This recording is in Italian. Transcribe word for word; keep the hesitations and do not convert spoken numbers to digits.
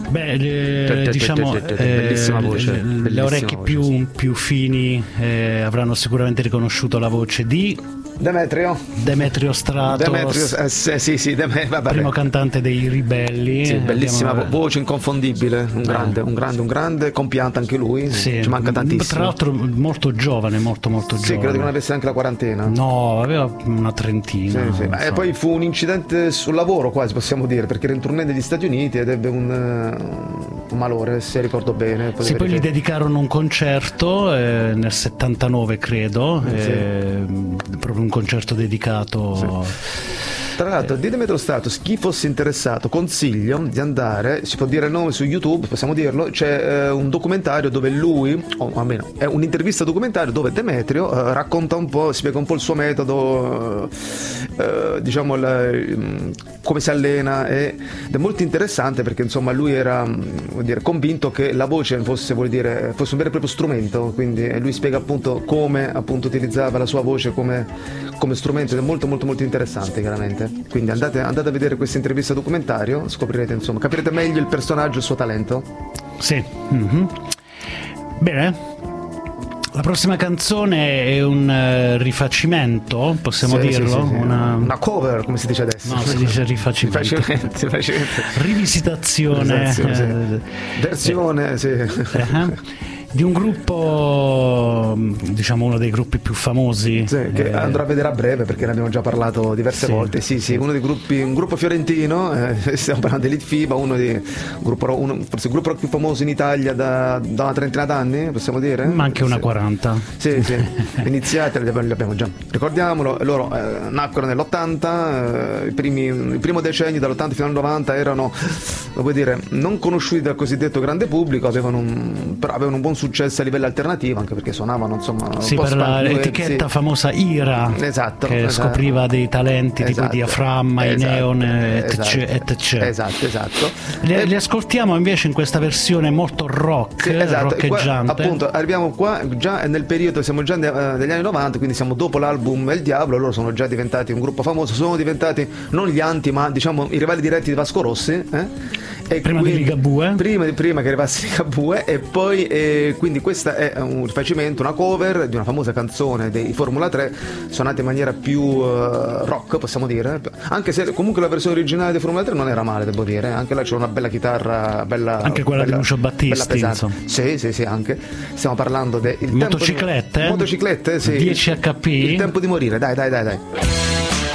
Beh, le, diciamo bellissima voce, eh, bellissima le orecchie voce, più, sì. più fini eh, avranno sicuramente riconosciuto la voce di Demetrio Demetrio Stratos, Demetrio, eh, sì, sì, sì, Dem- vabbè. primo cantante dei Ribelli. Sì, bellissima Abbiamo... voce, inconfondibile, un grande, un grande, un grande, compianto anche lui, sì. Ci manca tantissimo. Tra l'altro molto giovane, molto molto sì, giovane. credo che non avesse anche la quarantena. No, aveva una trentina. Sì, sì. E poi fu un incidente sul lavoro quasi, possiamo dire, perché era in tournée negli Stati Uniti ed ebbe un, un malore, se ricordo bene. Sì, poi gli dedicarono un concerto eh, nel settantanove, credo, sì. eh, proprio un concerto dedicato. Sì. Tra l'altro, di Demetrio Stratos, chi fosse interessato, consiglio di andare, si può dire il nome su YouTube, possiamo dirlo, c'è eh, un documentario dove lui, o almeno è un'intervista documentario dove Demetrio eh, racconta un po', spiega un po' il suo metodo, eh, diciamo la, come si allena, e, ed è molto interessante perché insomma lui era vuol dire, convinto che la voce fosse, vuol dire, fosse un vero e proprio strumento, quindi lui spiega appunto come appunto utilizzava la sua voce come, come strumento ed è molto molto molto interessante chiaramente. Quindi andate, andate a vedere questa intervista documentario, scoprirete insomma, capirete meglio il personaggio e il suo talento. Sì. Mm-hmm. Bene. La prossima canzone è un uh, rifacimento, possiamo sì, dirlo? Sì, sì, sì. Una... una cover, come si dice adesso. No, si dice rifacimento. rifacimento, rifacimento. Rivisitazione. Sì. Versione, eh, sì. Uh-huh. Di un gruppo, diciamo uno dei gruppi più famosi, sì, che eh, andrò a vedere a breve perché ne abbiamo già parlato diverse sì, volte. Sì, sì, uno dei gruppi, un gruppo fiorentino, eh, stiamo parlando di Litfiba, uno dei un gruppo, uno, forse il gruppo più famoso in Italia da, da una trentina d'anni, possiamo dire? Ma anche una sì. quaranta. Sì, sì, iniziate, li abbiamo già. Ricordiamolo, loro eh, nacquero nell'ottanta, eh, i primi, il primo decennio dall'ottanta fino al novanta erano, vuol dire, non conosciuti dal cosiddetto grande pubblico, avevano un, però avevano un buon successo a livello alternativo, anche perché suonavano insomma sì, per l'etichetta sì. famosa Ira, esatto, che esatto. scopriva dei talenti esatto. tipo diaframma, esatto. i neon esatto. etc. Esatto, esatto. Li, e... li ascoltiamo invece in questa versione molto rock, sì, esatto. roccheggiante. Qua, appunto, arriviamo qua già nel periodo, siamo già negli anni novanta, quindi siamo dopo l'album El Diablo, loro sono già diventati un gruppo famoso, sono diventati non gli anti, ma diciamo i rivali diretti di Vasco Rossi, eh? E prima quindi, di Ligabue prima, prima che arrivasse Ligabue e poi eh, quindi questa è un rifacimento, una cover di una famosa canzone dei Formula tre suonata in maniera più uh, rock, possiamo dire, anche se comunque la versione originale dei Formula tre non era male, devo dire, anche là c'è una bella chitarra bella, anche quella bella, di Lucio Battisti, insomma. sì sì sì anche stiamo parlando del motociclette tempo di, motociclette sì, dieci acca pi il tempo di morire, dai dai dai dai